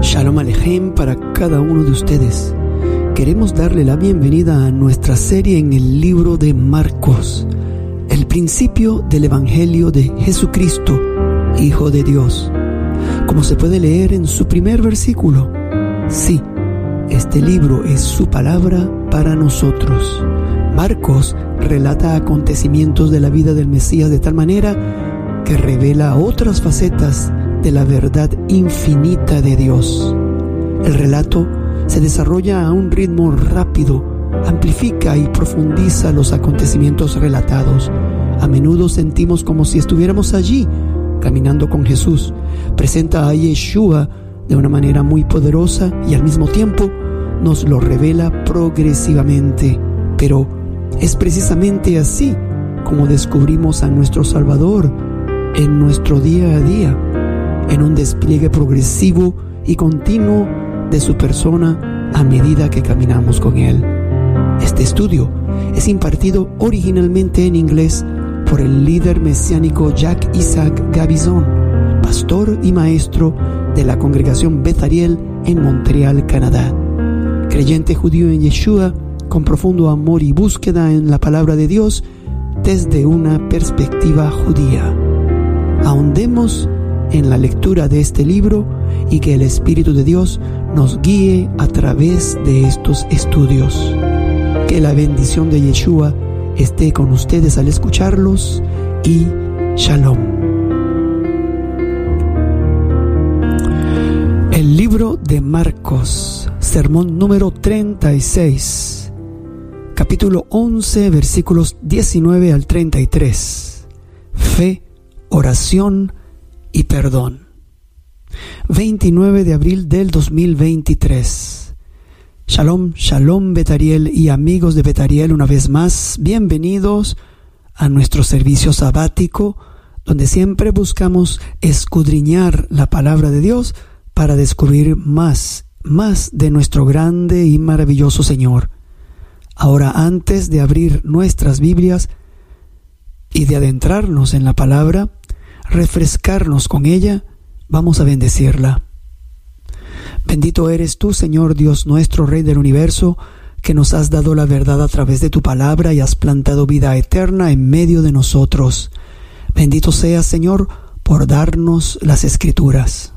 Shalom Alejem para cada uno de ustedes. Queremos darle la bienvenida a nuestra serie en el libro de Marcos, el principio del Evangelio de Jesucristo, Hijo de Dios. Como se puede leer en su primer versículo, sí, este libro es su palabra para nosotros. Marcos relata acontecimientos de la vida del Mesías de tal manera que revela otras facetas de la verdad infinita de Dios. El relato se desarrolla a un ritmo rápido, amplifica y profundiza los acontecimientos relatados. A menudo sentimos como si estuviéramos allí, caminando con Jesús. Presenta a Yeshua de una manera muy poderosa y al mismo tiempo nos lo revela progresivamente. Pero es precisamente así como descubrimos a nuestro Salvador en nuestro día a día, en un despliegue progresivo y continuo de su persona a medida que caminamos con Él. Este estudio es impartido originalmente en inglés por el líder mesiánico Jacques Isaac Gabizon, pastor y maestro de la congregación Beth Ariel en Montreal, Canadá. Creyente judío en Yeshua, con profundo amor y búsqueda en la palabra de Dios desde una perspectiva judía. Ahondemos en la lectura de este libro y que el Espíritu de Dios nos guíe a través de estos estudios. Que la bendición de Yeshua esté con ustedes al escucharlos y Shalom. El libro de Marcos, sermón número 36, capítulo 11, versículos 19 al 33. Fe, oración y perdón. 29 de abril del 2023. Shalom, shalom Beth Ariel y amigos de Beth Ariel, una vez más, bienvenidos a nuestro servicio sabático, donde siempre buscamos escudriñar la palabra de Dios para descubrir más de nuestro grande y maravilloso Señor. Ahora, antes de abrir nuestras Biblias y de adentrarnos en la palabra, refrescarnos con ella, vamos a bendecirla. Bendito eres tú, Señor Dios nuestro, Rey del universo, que nos has dado la verdad a través de tu palabra y has plantado vida eterna en medio de nosotros. Bendito seas, Señor, por darnos las Escrituras.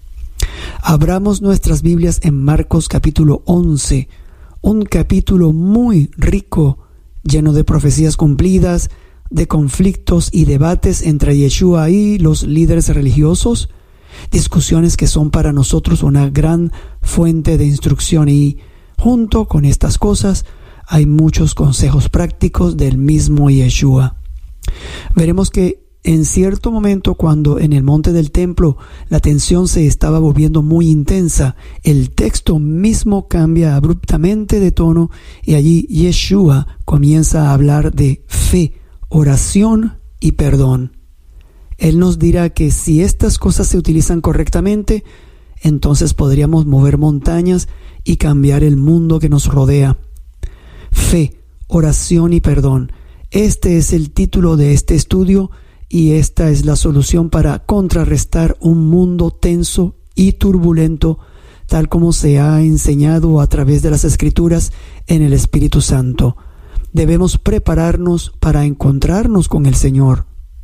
Abramos nuestras Biblias en Marcos capítulo 11, un capítulo muy rico, lleno de profecías cumplidas, de conflictos y debates entre Yeshua y los líderes religiosos, discusiones que son para nosotros una gran fuente de instrucción, y junto con estas cosas hay muchos consejos prácticos del mismo Yeshua. Veremos que en cierto momento, cuando en el monte del templo la tensión se estaba volviendo muy intensa, el texto mismo cambia abruptamente de tono y allí Yeshua comienza a hablar de fe, oración y perdón. Él nos dirá que si estas cosas se utilizan correctamente, entonces podríamos mover montañas y cambiar el mundo que nos rodea. Fe, oración y perdón. Este es el título de este estudio y esta es la solución para contrarrestar un mundo tenso y turbulento, tal como se ha enseñado a través de las Escrituras en el Espíritu Santo. Debemos prepararnos para encontrarnos con el Señor.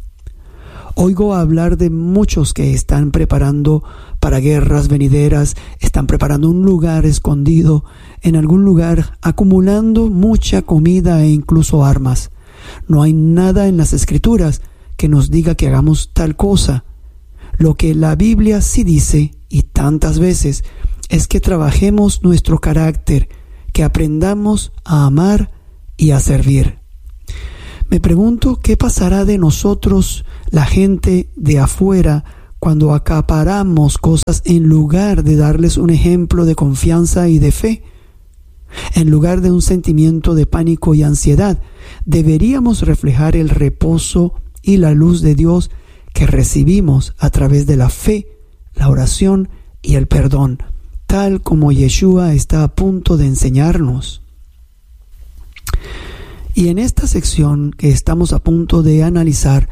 Oigo hablar de muchos que están preparando para guerras venideras, están preparando un lugar escondido en algún lugar, acumulando mucha comida e incluso armas. No hay nada en las Escrituras que nos diga que hagamos tal cosa. Lo que la Biblia sí dice, y tantas veces, es que trabajemos nuestro carácter, que aprendamos a amar y a servir. Me pregunto qué pasará de nosotros, la gente de afuera, cuando acaparamos cosas en lugar de darles un ejemplo de confianza y de fe. En lugar de un sentimiento de pánico y ansiedad, deberíamos reflejar el reposo y la luz de Dios que recibimos a través de la fe, la oración y el perdón, tal como Yeshua está a punto de enseñarnos. Y en esta sección que estamos a punto de analizar,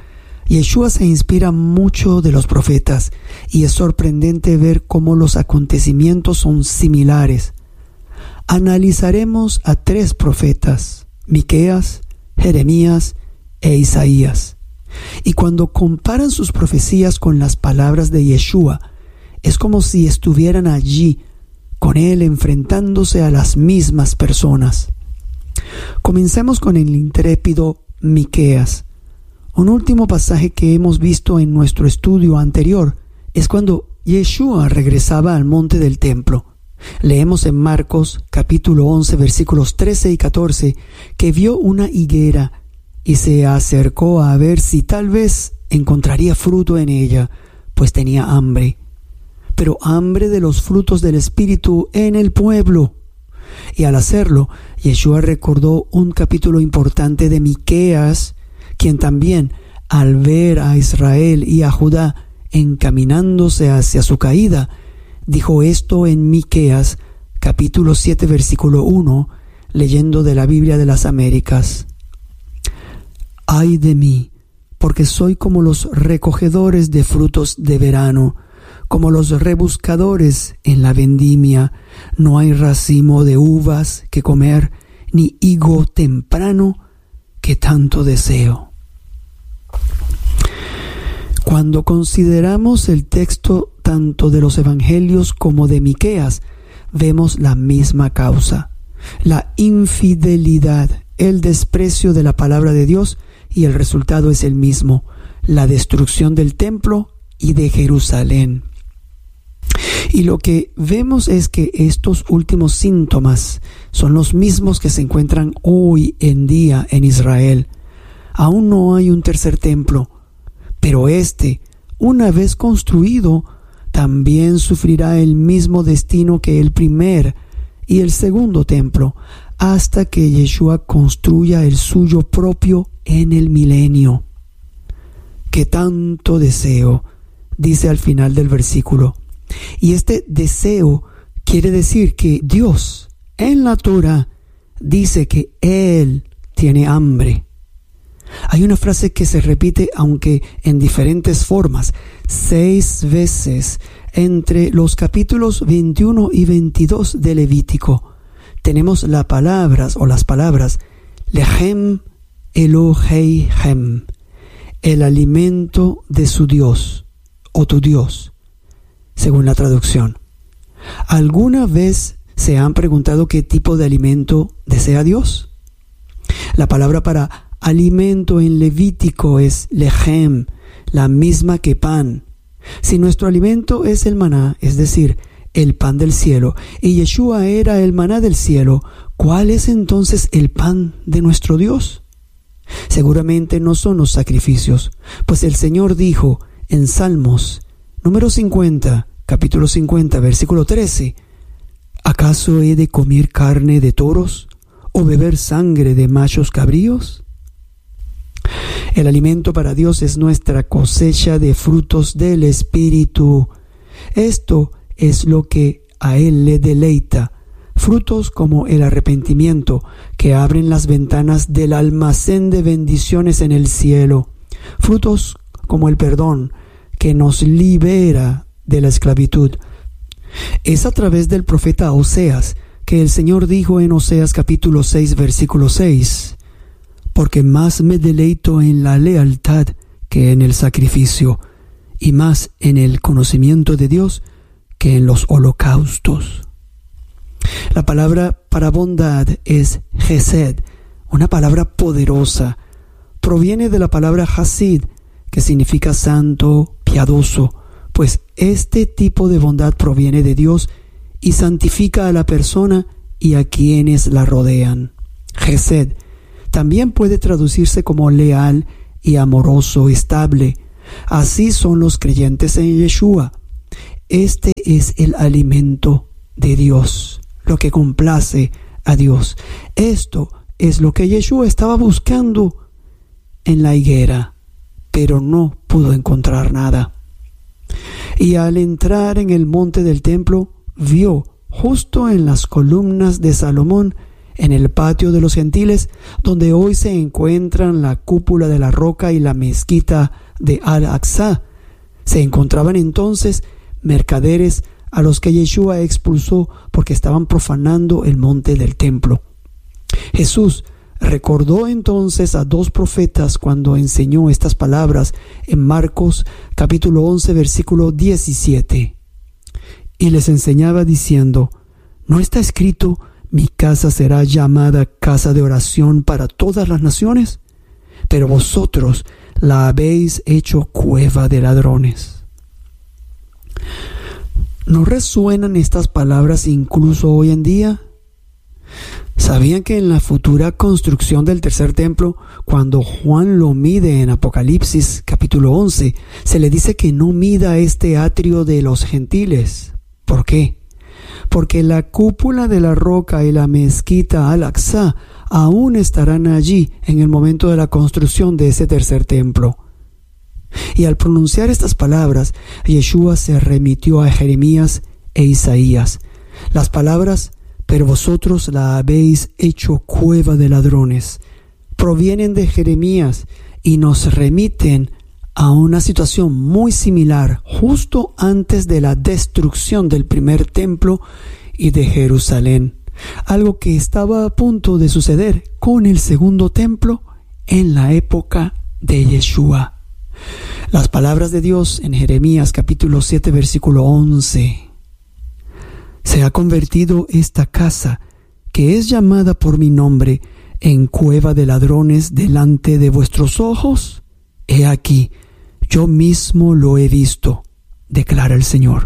Yeshua se inspira mucho de los profetas y es sorprendente ver cómo los acontecimientos son similares. Analizaremos a 3 profetas, Miqueas, Jeremías e Isaías. Y cuando comparan sus profecías con las palabras de Yeshua, es como si estuvieran allí con él enfrentándose a las mismas personas. Comencemos con el intrépido Miqueas. Un último pasaje que hemos visto en nuestro estudio anterior es cuando Yeshua regresaba al monte del templo. Leemos en Marcos capítulo 11 versículos 13 y 14 que vio una higuera y se acercó a ver si tal vez encontraría fruto en ella, pues tenía hambre. Pero hambre de los frutos del Espíritu en el pueblo. Y al hacerlo, Yeshua recordó un capítulo importante de Miqueas, quien también, al ver a Israel y a Judá encaminándose hacia su caída, dijo esto en Miqueas, capítulo 7, versículo 1, leyendo de la Biblia de las Américas. Ay de mí, porque soy como los recogedores de frutos de verano, como los rebuscadores en la vendimia. No hay racimo de uvas que comer, ni higo temprano que tanto deseo. Cuando consideramos el texto tanto de los evangelios como de Miqueas, vemos la misma causa: la infidelidad, el desprecio de la palabra de Dios, y el resultado es el mismo: la destrucción del templo y de Jerusalén. Y lo que vemos es que estos últimos síntomas son los mismos que se encuentran hoy en día en Israel. Aún no hay un tercer templo, pero una vez construido, también sufrirá el mismo destino que el primer y el segundo templo, hasta que Yeshua construya el suyo propio en el milenio. Que tanto deseo, dice al final del versículo. Y este deseo quiere decir que Dios en la Torah dice que Él tiene hambre. Hay una frase que se repite, aunque en diferentes formas, 6 veces entre los capítulos 21 y 22 de Levítico. Tenemos las palabras Lechem Eloheihem, el alimento de su Dios o tu Dios, según la traducción. ¿Alguna vez se han preguntado qué tipo de alimento desea Dios? La palabra para alimento en Levítico es lechem, la misma que pan. Si nuestro alimento es el maná, es decir, el pan del cielo, y Yeshua era el maná del cielo, ¿cuál es entonces el pan de nuestro Dios? Seguramente no son los sacrificios, pues el Señor dijo en Salmos número 50, capítulo 50, versículo 13, ¿acaso he de comer carne de toros o beber sangre de machos cabríos? El alimento para Dios es nuestra cosecha de frutos del Espíritu. Esto es lo que a Él le deleita. Frutos como el arrepentimiento, que abren las ventanas del almacén de bendiciones en el cielo. Frutos como el perdón, que nos libera de la esclavitud. Es a través del profeta Oseas que el Señor dijo en Oseas capítulo 6, versículo 6, porque más me deleito en la lealtad que en el sacrificio, y más en el conocimiento de Dios que en los holocaustos. La palabra para bondad es Hesed, una palabra poderosa. Proviene de la palabra Hasid, que significa santo, piadoso, pues este tipo de bondad proviene de Dios y santifica a la persona y a quienes la rodean. Hesed también puede traducirse como leal y amoroso, estable. Así son los creyentes en Yeshua. Este es el alimento de Dios, lo que complace a Dios. Esto es lo que Yeshua estaba buscando en la higuera, pero no pudo encontrar nada. Y al entrar en el monte del templo, vio justo en las columnas de Salomón, en el patio de los gentiles, donde hoy se encuentran la cúpula de la roca y la mezquita de Al-Aqsa. Se encontraban entonces mercaderes a los que Yeshua expulsó porque estaban profanando el monte del templo. Jesús recordó entonces a dos profetas cuando enseñó estas palabras en Marcos capítulo 11 versículo 17. Y les enseñaba diciendo: ¿no está escrito: mi casa será llamada casa de oración para todas las naciones? Pero vosotros la habéis hecho cueva de ladrones. ¿No resuenan estas palabras incluso hoy en día? ¿Sabían que en la futura construcción del tercer templo, cuando Juan lo mide en Apocalipsis capítulo 11, se le dice que no mida este atrio de los gentiles? ¿Por qué? Porque la cúpula de la roca y la mezquita Al-Aqsa aún estarán allí en el momento de la construcción de ese tercer templo. Y al pronunciar estas palabras, Yeshua se remitió a Jeremías e Isaías. Las palabras: pero vosotros la habéis hecho cueva de ladrones, provienen de Jeremías y nos remiten a una situación muy similar justo antes de la destrucción del primer templo y de Jerusalén, algo que estaba a punto de suceder con el segundo templo en la época de Yeshua. Las palabras de Dios en Jeremías capítulo 7 versículo 11: se ha convertido esta casa, que es llamada por mi nombre, en cueva de ladrones delante de vuestros ojos. He aquí, yo mismo lo he visto, declara el Señor.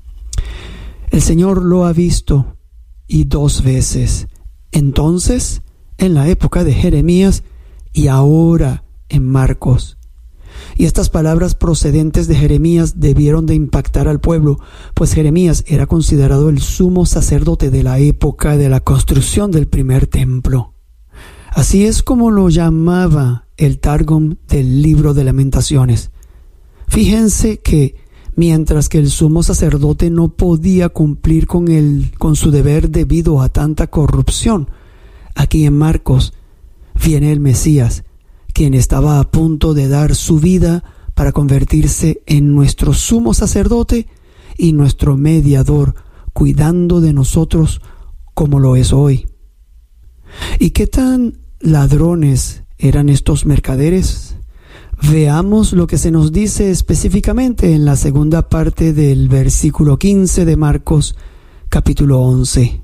El Señor lo ha visto, y 2 veces. Entonces, en la época de Jeremías, y ahora en Marcos. Y estas palabras procedentes de Jeremías debieron de impactar al pueblo, pues Jeremías era considerado el sumo sacerdote de la época de la construcción del primer templo. Así es como lo llamaba el Targum del libro de Lamentaciones. Fíjense que mientras que el sumo sacerdote no podía cumplir con su deber debido a tanta corrupción, aquí en Marcos viene el Mesías, quien estaba a punto de dar su vida para convertirse en nuestro sumo sacerdote y nuestro mediador, cuidando de nosotros como lo es hoy. ¿Y qué tan ladrones eran estos mercaderes? Veamos lo que se nos dice específicamente en la segunda parte del versículo 15 de Marcos capítulo 11.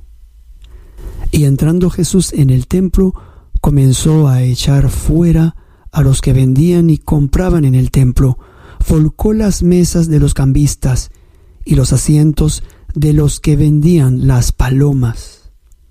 Y entrando Jesús en el templo, comenzó a echar fuera a los que vendían y compraban en el templo, volcó las mesas de los cambistas y los asientos de los que vendían las palomas.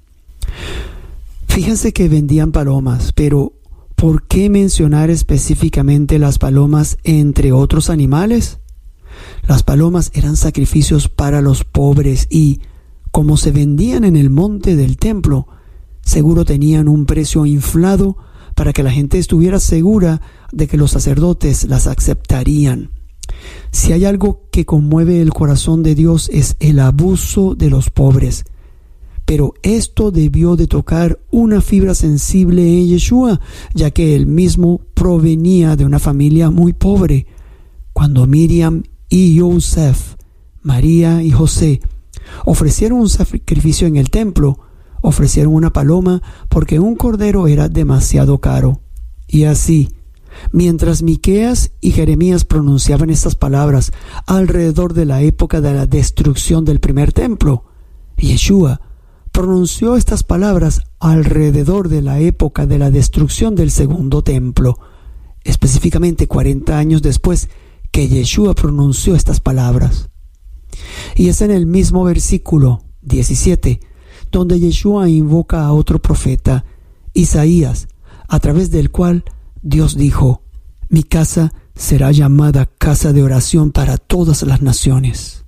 Fíjense que vendían palomas, pero ¿por qué mencionar específicamente las palomas entre otros animales? Las palomas eran sacrificios para los pobres y, como se vendían en el monte del templo, seguro tenían un precio inflado para que la gente estuviera segura de que los sacerdotes las aceptarían. Si hay algo que conmueve el corazón de Dios es el abuso de los pobres. Pero esto debió de tocar una fibra sensible en Yeshua, ya que él mismo provenía de una familia muy pobre. Cuando Miriam y Yosef, María y José, ofrecieron un sacrificio en el templo, ofrecieron una paloma porque un cordero era demasiado caro. Y así, mientras Miqueas y Jeremías pronunciaban estas palabras alrededor de la época de la destrucción del primer templo, Yeshua pronunció estas palabras alrededor de la época de la destrucción del segundo templo, específicamente 40 años después que Yeshua pronunció estas palabras. Y es en el mismo versículo 17 donde Yeshua invoca a otro profeta, Isaías, a través del cual Dios dijo: mi casa será llamada casa de oración para todas las naciones.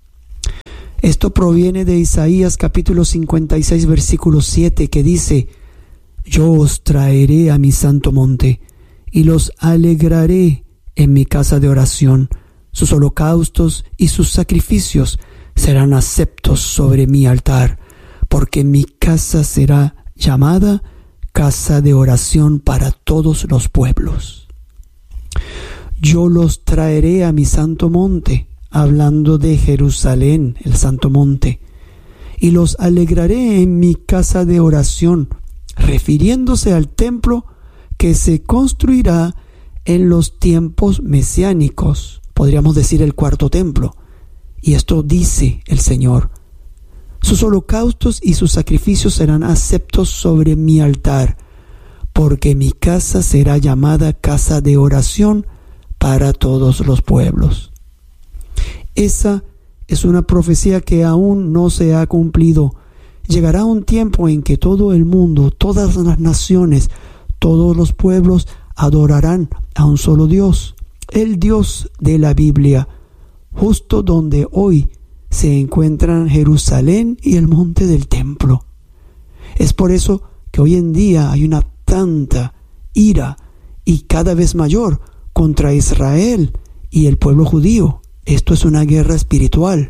Esto proviene de Isaías capítulo 56 versículo 7, que dice: yo os traeré a mi santo monte y los alegraré en mi casa de oración. Sus holocaustos y sus sacrificios serán aceptos sobre mi altar, porque mi casa será llamada casa de oración para todos los pueblos. yo los traeré a mi santo monte, hablando de Jerusalén, el santo monte, y los alegraré en mi casa de oración, refiriéndose al templo que se construirá en los tiempos mesiánicos, podríamos decir el cuarto templo. Y esto dice el Señor: sus holocaustos y sus sacrificios serán aceptos sobre mi altar, porque mi casa será llamada casa de oración para todos los pueblos. Esa es una profecía que aún no se ha cumplido. Llegará un tiempo en que todo el mundo, todas las naciones, todos los pueblos adorarán a un solo Dios, el Dios de la Biblia, justo donde hoy se encuentran Jerusalén y el monte del templo. Es por eso que hoy en día hay una tanta ira y cada vez mayor contra Israel y el pueblo judío. Esto es una guerra espiritual.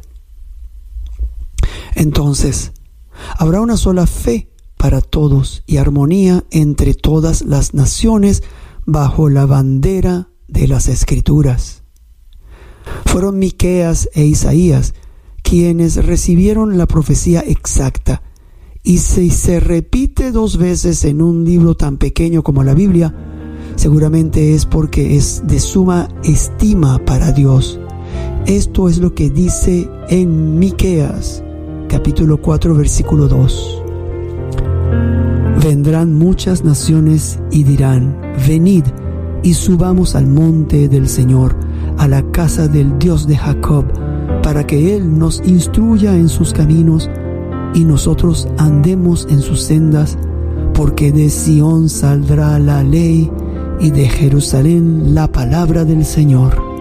Entonces, habrá una sola fe para todos y armonía entre todas las naciones bajo la bandera de las Escrituras. Fueron Miqueas e Isaías quienes recibieron la profecía exacta, y si se repite 2 veces en un libro tan pequeño como la Biblia, seguramente es porque es de suma estima para Dios. Esto es lo que dice en Miqueas, capítulo 4, versículo 2. Vendrán muchas naciones y dirán: venid y subamos al monte del Señor, a la casa del Dios de Jacob, para que Él nos instruya en sus caminos y nosotros andemos en sus sendas, porque de Sión saldrá la ley y de Jerusalén la palabra del Señor.